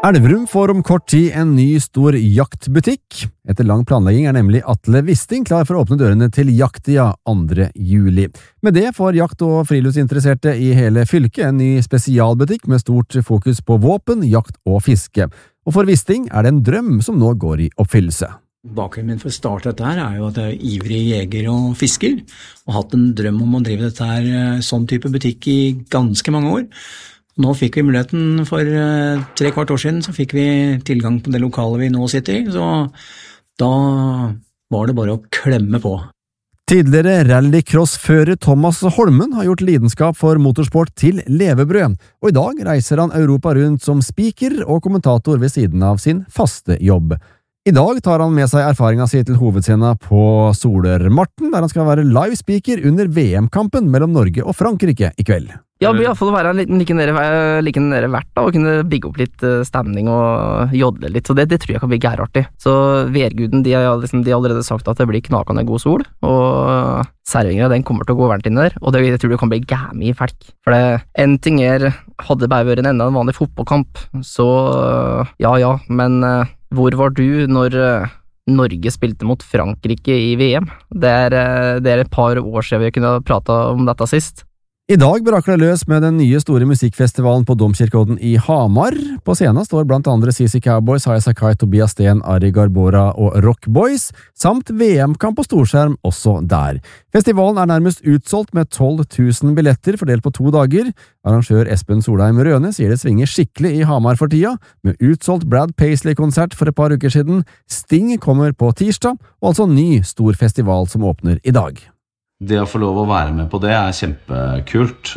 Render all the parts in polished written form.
Elverum får om kort tid en ny stor jaktbutikk. Etter lang planlegging nemlig Atle Wisting klar for å åpne dørene til Jaktia 2. juli. Med det får jakt- og friluftsinteresserte i hele fylket en ny spesialbutikk med stort fokus på våpen, jakt og fiske. Og for Wisting det en drøm som nå går i oppfyllelse. Bakgrunnen min for å starte dette her jo at jeg ivrig jeger og fisker, og hatt en drøm om å drive dette her sånn type butikk i ganske mange år. Nå fikk vi muligheten for 3/4 år siden, så fikk vi tilgang på det lokalet vi nå sitter i, så da var det bare å klemme på. Tidligere rallycrossfører Thomas Holmen har gjort lidenskap for motorsport til levebrød, og i dag reiser han Europa rundt som speaker og kommentator ved siden av sin faste jobb. I dag tar han med seg erfaringen sin til hovedscenen på Soler-Marten, der han skal være live speaker under VM-kampen mellom Norge og Frankrike i kveld. Ja, det blir i hvert fall å være en liten like nere verdt da, og kunne bygge opp litt stemning og jodle litt, så det tror jeg kan bli gærartig. Så Værguden, de har allerede sagt at det blir knakende god sol, og serveringen den kommer til å gå varmt inn der, og jeg tror det kan bli gæmi felk. For en ting hadde bare vært en enda en vanlig fotballkamp, så ja, men hvor var du når Norge spilte mot Frankrike i VM? Det er et par år siden vi kunne prata om dette sist. I dag braker det løs med den nye store musikkfestivalen på Domkirkeodden i Hamar. På scenen står blant andre CC Cowboys, Haya Sakai, Tobias Sten, Ari Garbora og Rock Boys, samt VM-kamp på storskjerm også der. Festivalen nærmest utsolgt med 12 000 billetter fordelt på 2 dager. Arrangør Espen Solheim Røne sier det svinger skikkelig i Hamar for tida, med utsolgt Brad Paisley-konsert for et par uker siden. Sting kommer på tirsdag, og altså en ny stor festival som åpner i dag. Det å få lov å være med på det kjempekult,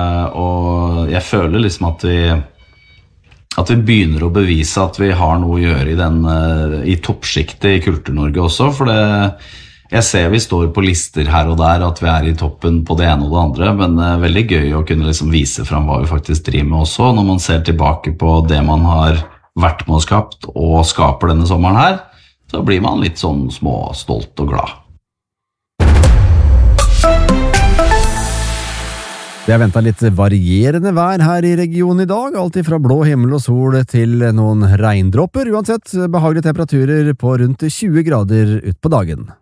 og jeg føler liksom at vi begynner å bevise at vi har noe å gjøre i toppskiktet i Kultur-Norge også, for jeg ser vi står på lister her og der at vi i toppen på det ene og det andre, men veldig gøy å kunne liksom vise frem hva vi faktisk driver med også, når man ser tilbake på det man har vært med og skapt og skaper denne sommeren her, så blir man litt sånn småstolt og glad. Det ventet litt varierende vær her i regionen i dag, alt fra blå himmel og sol til noen regndropper, uansett behagelige temperaturer på rundt 20 grader ut på dagen.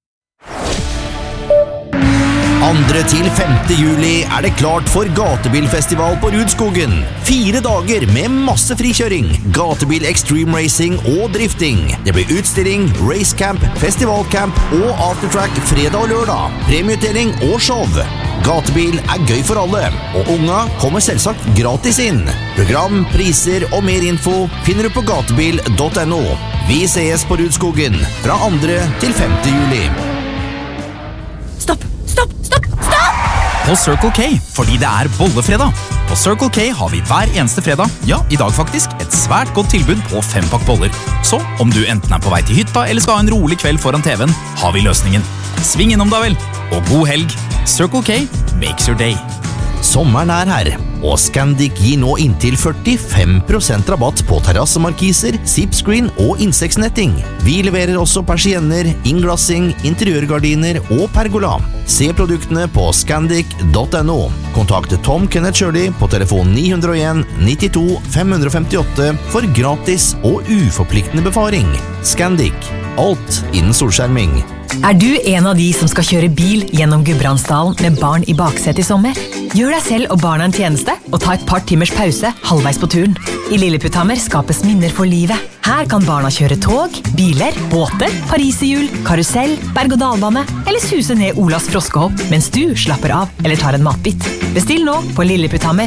2. til 5. juli det klart for gatebilfestival på Rudskogen. 4 dager med masse frikjøring, gatebil extreme racing og drifting. Det blir utstilling, racecamp, festivalcamp og aftertrack fredag og lørdag. Premieutdeling og show. Gatebil gøy for alle, og unga kommer selvsagt gratis inn. Program, priser og mer info finner du på gatebil.no. Vi ses på Rudskogen fra 2. til 5. juli. Stopp! På Circle K, fordi det bollefredag. På Circle K har vi hver eneste fredag, ja, i dag faktisk, et svært godt tilbud på 5-pakk boller. Så om du enten på vei til hytta eller skal ha en rolig kveld foran TV-en, har vi løsningen. Sving innom da vel, og god helg. Circle K makes your day. Sommeren her, og Scandic gir nå inntil 45% rabatt på terrassemarkiser, zipscreen og insektsnetting. Vi leverer også persienner, innglassing, interiørgardiner og pergola. Se produktene på scandic.no. Kontakt Tom Kenneth Shirley på telefon 901 92 558 for gratis og uforpliktende befaring. Scandic. Alt innen solskjerming. Du en av de som skal kjøre bil gjennom Gudbrandsdalen med barn i baksetet i sommer? Gjør deg selv og barna en tjeneste og ta et par timers pause halvveis på turen. I Lilleputthammer skapes minner for livet. Her kan barna kjøre tog, biler, båter, pariserhjul, karusell, berg-og-dalbane eller suse ned Olas froskehopp mens du slapper av eller tar en matbit. Bestill nå på Lilleputthammer.